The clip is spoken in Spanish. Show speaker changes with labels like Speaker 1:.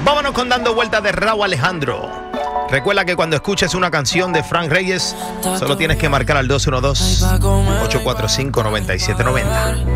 Speaker 1: Vámonos con Dando Vueltas de Rauw Alejandro. Recuerda que cuando escuches una canción de Frank Reyes, solo tienes que marcar al 212-845-9790.